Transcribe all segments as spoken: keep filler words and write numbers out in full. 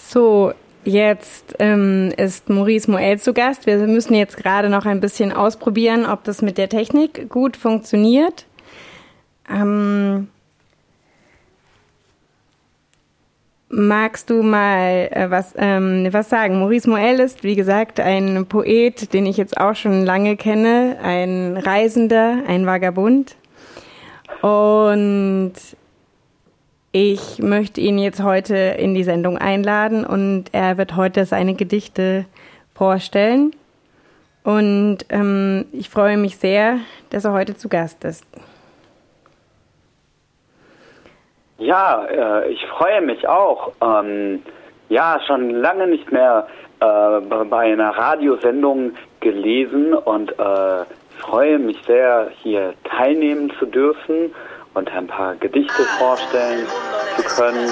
So, jetzt ähm, ist Maurice Moell zu Gast. Wir müssen jetzt gerade noch ein bisschen ausprobieren, ob das mit der Technik gut funktioniert. Ähm, magst du mal äh, was, ähm, was sagen? Maurice Moell ist, wie gesagt, ein Poet, den ich jetzt auch schon lange kenne, ein Reisender, ein Vagabund. Und ich möchte ihn jetzt heute in die Sendung einladen und er wird heute seine Gedichte vorstellen. Und ähm, ich freue mich sehr, dass er heute zu Gast ist. Ja, äh, ich freue mich auch. Ähm, ja, schon lange nicht mehr äh, bei einer Radiosendung gelesen und äh, freue mich sehr, hier teilnehmen zu dürfen und ein paar Gedichte vorstellen zu können.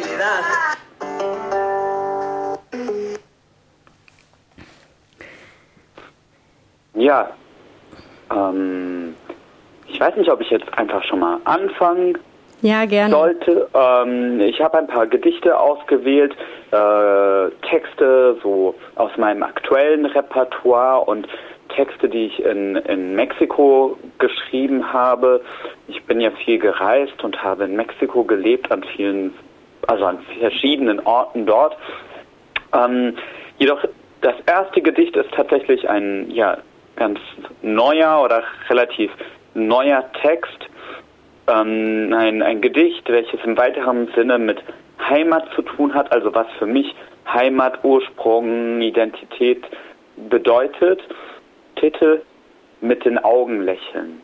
Ja, ähm, ich weiß nicht, ob ich jetzt einfach schon mal anfangen ja, gerne. sollte. Ähm, ich habe ein paar Gedichte ausgewählt, äh, Texte so aus meinem aktuellen Repertoire und Texte, die ich in, in Mexiko geschrieben habe. Ich bin ja viel gereist und habe in Mexiko gelebt, an vielen, also an verschiedenen Orten dort. Ähm, jedoch das erste Gedicht ist tatsächlich ein ja ganz neuer oder relativ neuer Text. Ähm, ein, ein Gedicht, welches im weiteren Sinne mit Heimat zu tun hat, also was für mich Heimat, Ursprung, Identität bedeutet. Titel: Mit den Augen lächeln.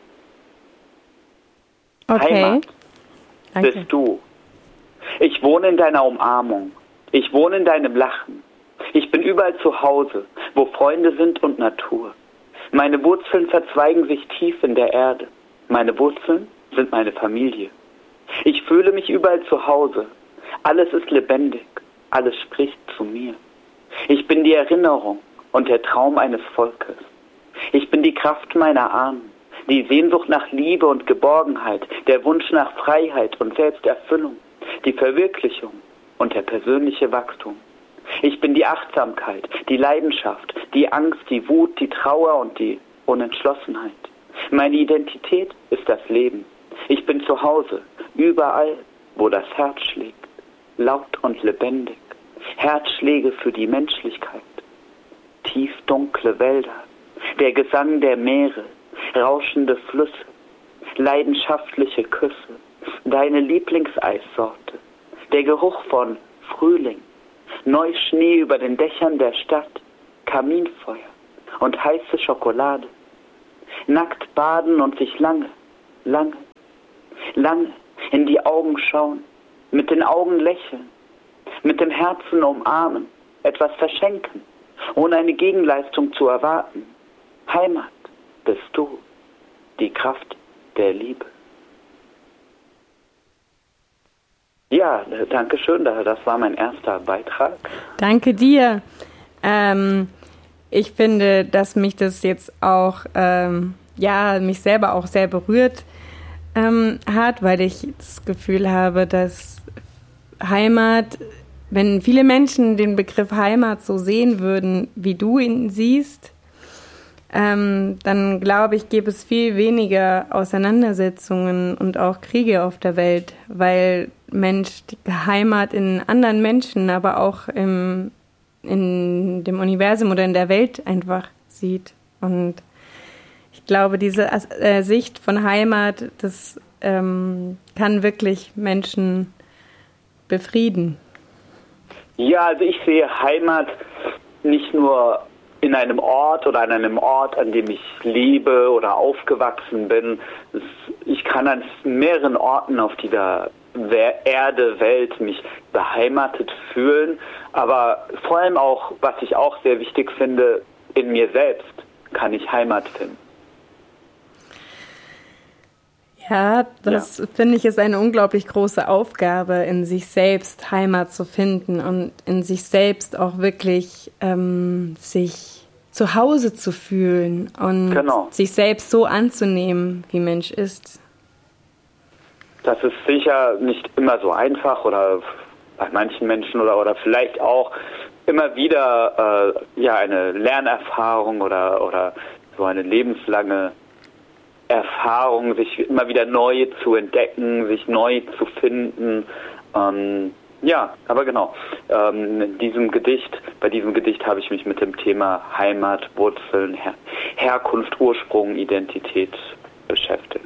Okay. Heimat Danke. bist du. Ich wohne in deiner Umarmung. Ich wohne in deinem Lachen. Ich bin überall zu Hause, wo Freunde sind und Natur. Meine Wurzeln verzweigen sich tief in der Erde. Meine Wurzeln sind meine Familie. Ich fühle mich überall zu Hause. Alles ist lebendig. Alles spricht zu mir. Ich bin die Erinnerung und der Traum eines Volkes. Ich bin die Kraft meiner Ahnen, die Sehnsucht nach Liebe und Geborgenheit, der Wunsch nach Freiheit und Selbsterfüllung, die Verwirklichung und der persönliche Wachstum. Ich bin die Achtsamkeit, die Leidenschaft, die Angst, die Wut, die Trauer und die Unentschlossenheit. Meine Identität ist das Leben. Ich bin zu Hause, überall, wo das Herz schlägt, laut und lebendig. Herzschläge für die Menschlichkeit. Tief dunkle Wälder, der Gesang der Meere, rauschende Flüsse, leidenschaftliche Küsse, deine Lieblingseissorte, der Geruch von Frühling, Neuschnee über den Dächern der Stadt, Kaminfeuer und heiße Schokolade. Nackt baden und sich lange, lange, lange in die Augen schauen, mit den Augen lächeln, mit dem Herzen umarmen, etwas verschenken, ohne eine Gegenleistung zu erwarten. Heimat bist du, die Kraft der Liebe. Ja, danke schön, das war mein erster Beitrag. Danke dir. Ähm, ich finde, dass mich das jetzt auch, ähm, ja, mich selber auch sehr berührt ähm, hat, weil ich das Gefühl habe, dass Heimat, wenn viele Menschen den Begriff Heimat so sehen würden, wie du ihn siehst, ähm, dann glaube ich, gäbe es viel weniger Auseinandersetzungen und auch Kriege auf der Welt, weil Mensch die Heimat in anderen Menschen, aber auch im, in dem Universum oder in der Welt einfach sieht. Und ich glaube, diese äh, Sicht von Heimat, das ähm, kann wirklich Menschen befrieden. Ja, also ich sehe Heimat nicht nur in einem Ort oder an einem Ort, an dem ich lebe oder aufgewachsen bin. Ich kann an mehreren Orten auf dieser Erde, Welt mich beheimatet fühlen, aber vor allem auch, was ich auch sehr wichtig finde, in mir selbst kann ich Heimat finden. Ja, das ja. finde ich ist eine unglaublich große Aufgabe, in sich selbst Heimat zu finden und in sich selbst auch wirklich ähm, sich zu Hause zu fühlen und genau. sich selbst so anzunehmen, wie Mensch ist. Das ist sicher nicht immer so einfach oder bei manchen Menschen oder, oder vielleicht auch immer wieder äh, ja eine Lernerfahrung oder, oder so eine lebenslange Erfahrung, sich immer wieder neu zu entdecken, sich neu zu finden. Ähm, ja, aber genau, ähm, in diesem Gedicht, bei diesem Gedicht habe ich mich mit dem Thema Heimat, Wurzeln, Her- Herkunft, Ursprung, Identität beschäftigt.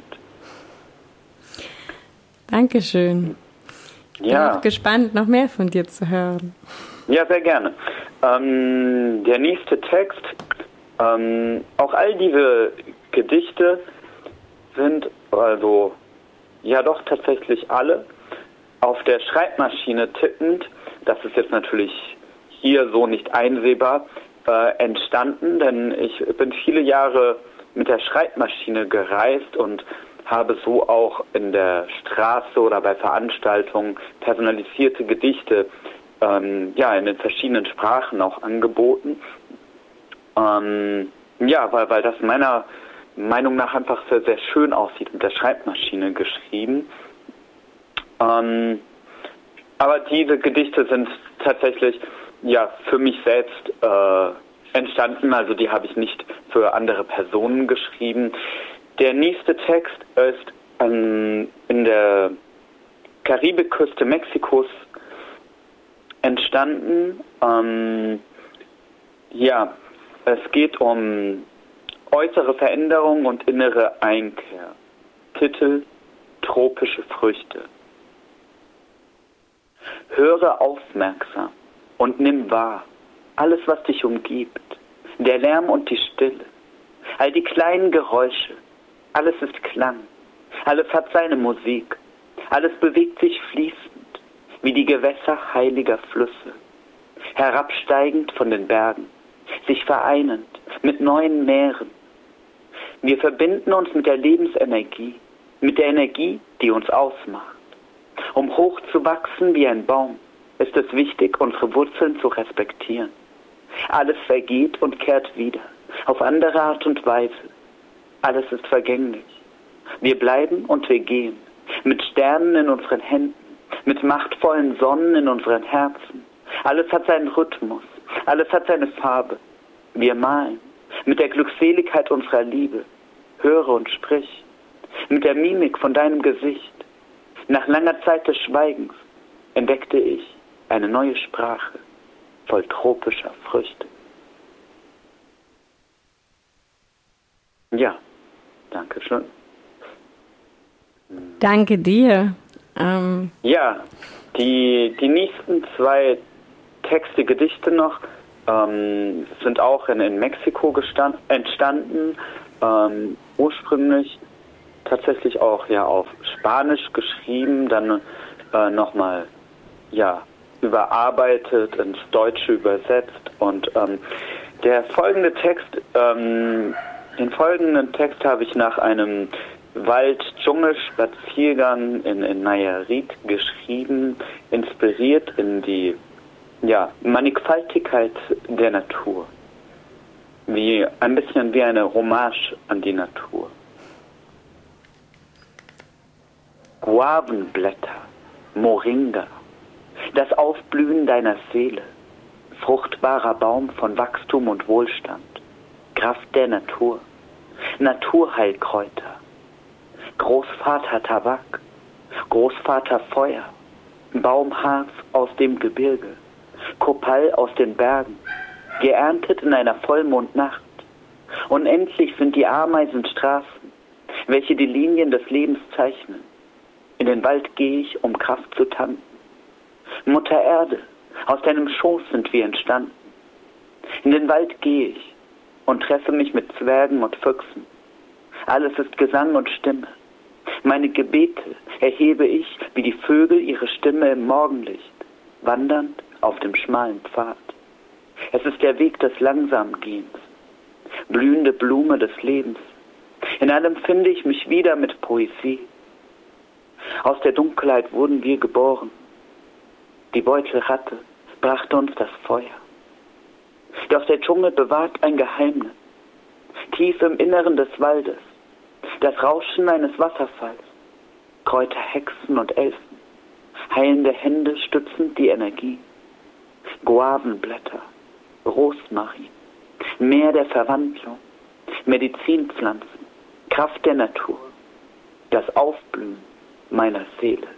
Dankeschön. Ich Ja. bin auch gespannt, noch mehr von dir zu hören. Ja, sehr gerne. Ähm, der nächste Text, ähm, auch all diese Gedichte sind also, ja doch tatsächlich alle, auf der Schreibmaschine tippend, das ist jetzt natürlich hier so nicht einsehbar, äh, entstanden, denn ich bin viele Jahre mit der Schreibmaschine gereist und habe so auch in der Straße oder bei Veranstaltungen personalisierte Gedichte ähm, ja, in den verschiedenen Sprachen auch angeboten. Ähm, ja, weil, weil das meiner Meinung nach einfach sehr, sehr schön aussieht, mit der Schreibmaschine geschrieben. Ähm, aber diese Gedichte sind tatsächlich ja für mich selbst äh, entstanden, also die habe ich nicht für andere Personen geschrieben. Der nächste Text ist ähm, in der Karibikküste Mexikos entstanden. Ähm, ja, es geht um äußere Veränderung und innere Einkehr. Titel: Tropische Früchte. Höre aufmerksam und nimm wahr alles, was dich umgibt, der Lärm und die Stille, all die kleinen Geräusche, alles ist Klang, alles hat seine Musik, alles bewegt sich fließend, wie die Gewässer heiliger Flüsse, herabsteigend von den Bergen, sich vereinend mit neuen Meeren. Wir verbinden uns mit der Lebensenergie, mit der Energie, die uns ausmacht. Um hoch zu wachsen wie ein Baum, ist es wichtig, unsere Wurzeln zu respektieren. Alles vergeht und kehrt wieder, auf andere Art und Weise. Alles ist vergänglich. Wir bleiben und wir gehen, mit Sternen in unseren Händen, mit machtvollen Sonnen in unseren Herzen. Alles hat seinen Rhythmus, alles hat seine Farbe. Wir malen, mit der Glückseligkeit unserer Liebe. Höre und sprich, mit der Mimik von deinem Gesicht. Nach langer Zeit des Schweigens entdeckte ich eine neue Sprache voll tropischer Früchte. Ja, danke schön. Danke dir. Ähm Ja, die, die nächsten zwei Texte, Gedichte noch, ähm, sind auch in, in Mexiko gestand, entstanden, ähm, ursprünglich tatsächlich auch ja auf Spanisch geschrieben, dann äh, nochmal ja überarbeitet, ins Deutsche übersetzt und ähm, der folgende Text, ähm, den folgenden Text habe ich nach einem Wald-Dschungel-Spaziergang in, in Nayarit geschrieben, inspiriert in die ja, Mannigfaltigkeit der Natur, wie ein bisschen wie eine Hommage an die Natur. Guavenblätter, Moringa, das Aufblühen deiner Seele, fruchtbarer Baum von Wachstum und Wohlstand, Kraft der Natur, Naturheilkräuter, Großvater Tabak, Großvater Feuer, Baumharz aus dem Gebirge, Kopal aus den Bergen, geerntet in einer Vollmondnacht. Unendlich sind die Ameisenstraßen, welche die Linien des Lebens zeichnen. In den Wald gehe ich, um Kraft zu tanken. Mutter Erde, aus deinem Schoß sind wir entstanden. In den Wald gehe ich und treffe mich mit Zwergen und Füchsen. Alles ist Gesang und Stimme. Meine Gebete erhebe ich wie die Vögel ihre Stimme im Morgenlicht, wandernd auf dem schmalen Pfad. Es ist der Weg des Langsamgehens, blühende Blume des Lebens. In allem finde ich mich wieder mit Poesie. Aus der Dunkelheit wurden wir geboren. Die Beutelratte brachte uns das Feuer. Doch der Dschungel bewahrt ein Geheimnis. Tief im Inneren des Waldes, das Rauschen eines Wasserfalls, Kräuter, Hexen und Elfen, heilende Hände stützend die Energie. Guavenblätter, Rosmarin, Meer der Verwandlung, Medizinpflanzen, Kraft der Natur, das Aufblühen meiner Seele.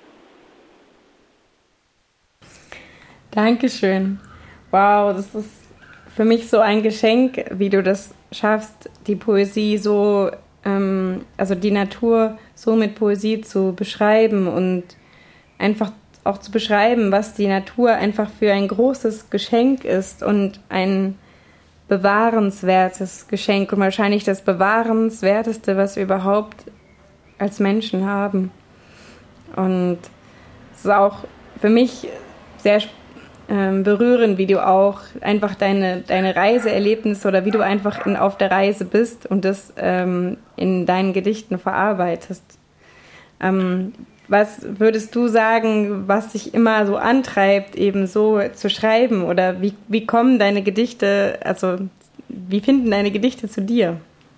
Dankeschön. Wow, das ist für mich so ein Geschenk, wie du das schaffst, die Poesie so, ähm, also die Natur so mit Poesie zu beschreiben und einfach auch zu beschreiben, was die Natur einfach für ein großes Geschenk ist und ein bewahrenswertes Geschenk und wahrscheinlich das bewahrenswerteste, was wir überhaupt als Menschen haben. Und es ist auch für mich sehr ähm, berührend, wie du auch einfach deine, deine Reiseerlebnisse oder wie du einfach in, auf der Reise bist und das ähm, in deinen Gedichten verarbeitest. Ähm, was würdest du sagen, was dich immer so antreibt, eben so zu schreiben? Oder wie, wie kommen deine Gedichte, also wie finden deine Gedichte zu dir?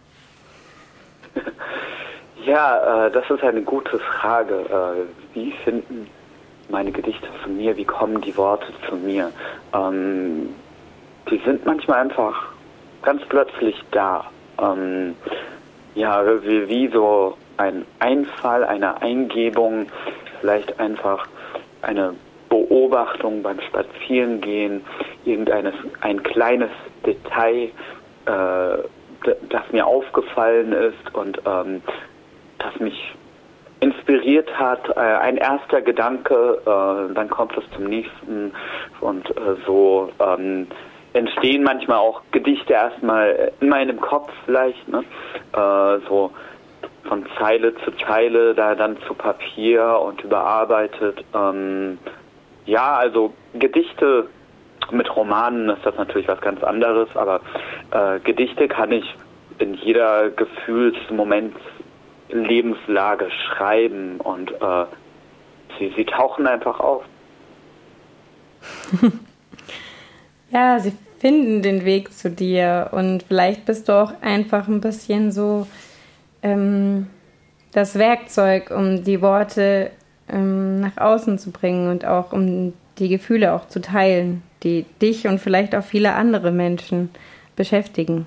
Ja, äh, das ist eine gute Frage. Äh, wie finden meine Gedichte zu mir? Wie kommen die Worte zu mir? Ähm, die sind manchmal einfach ganz plötzlich da. Ähm, ja, wie, wie so ein Einfall, eine Eingebung, vielleicht einfach eine Beobachtung beim Spazierengehen, irgendeines ein kleines Detail, äh, d- das mir aufgefallen ist und ähm, das mich inspiriert hat, äh, ein erster Gedanke, äh, dann kommt es zum nächsten und äh, so ähm, entstehen manchmal auch Gedichte erstmal in meinem Kopf vielleicht, ne? äh, so von Zeile zu Zeile, da dann zu Papier und überarbeitet. Ähm, ja, also Gedichte mit Romanen ist das natürlich was ganz anderes, aber äh, Gedichte kann ich in jeder Gefühlsmoment Lebenslage schreiben und äh, sie, sie tauchen einfach auf. Ja, sie finden den Weg zu dir und vielleicht bist du auch einfach ein bisschen so ähm, das Werkzeug, um die Worte ähm, nach außen zu bringen und auch um die Gefühle auch zu teilen, die dich und vielleicht auch viele andere Menschen beschäftigen.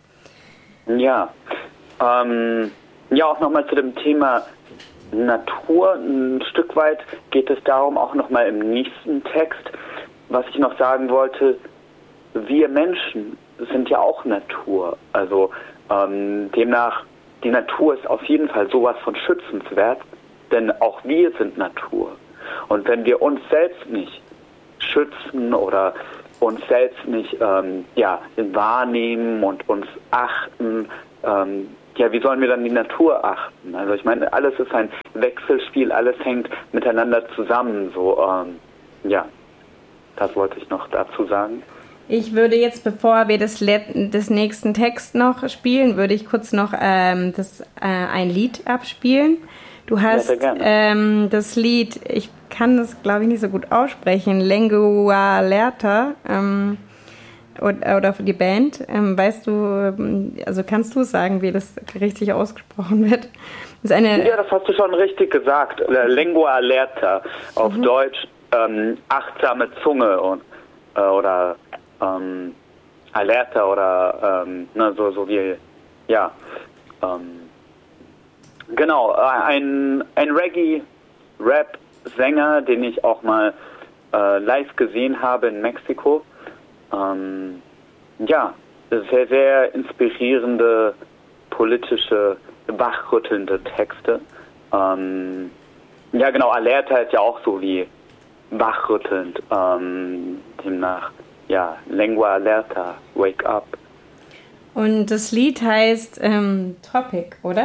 Ja, ähm, ja, auch nochmal zu dem Thema Natur. Ein Stück weit geht es darum, auch nochmal im nächsten Text, was ich noch sagen wollte, wir Menschen sind ja auch Natur. Also ähm, demnach, die Natur ist auf jeden Fall sowas von schützenswert, denn auch wir sind Natur. Und wenn wir uns selbst nicht schützen oder uns selbst nicht ähm, ja, wahrnehmen und uns achten, ähm, ja, wie sollen wir dann die Natur achten? Also ich meine, alles ist ein Wechselspiel, alles hängt miteinander zusammen. So, ähm, ja, das wollte ich noch dazu sagen. Ich würde jetzt, bevor wir das, das nächsten Text noch spielen, würde ich kurz noch ähm, das, äh, ein Lied abspielen. Du hast ja, ähm, das Lied, ich kann das glaube ich nicht so gut aussprechen, Lengua Lerta, ähm, oder, oder für die Band. Ähm, weißt du, also kannst du sagen, wie das richtig ausgesprochen wird? Das ist eine ja, das hast du schon richtig gesagt. Lengua Lerta, auf mhm. Deutsch ähm, achtsame Zunge und, äh, oder ähm, Alerta oder ähm, ne, so, so wie, ja, ähm, genau, ein, ein Reggae-Rap-Sänger, den ich auch mal äh, live gesehen habe in Mexiko. Ähm, ja, sehr, sehr inspirierende, politische, wachrüttelnde Texte. Ähm, ja, genau, Alerta ist ja auch so wie wachrüttelnd, ähm, demnach, ja, Lengua Alerta, Wake Up. Und das Lied heißt ähm, Topic, oder?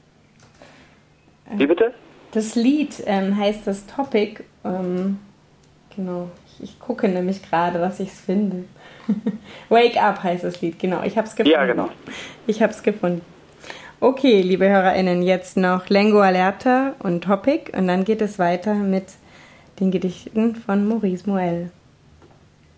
Wie bitte? Das Lied ähm, heißt das Topic. Ähm, genau. Ich, ich gucke nämlich gerade, was ich finde. Wake Up heißt das Lied, genau. Ich habe es gefunden. Ja, genau. Ich habe es gefunden. Okay, liebe HörerInnen, jetzt noch Lengua Alerta und Topic und dann geht es weiter mit den Gedichten von Maurice Moell.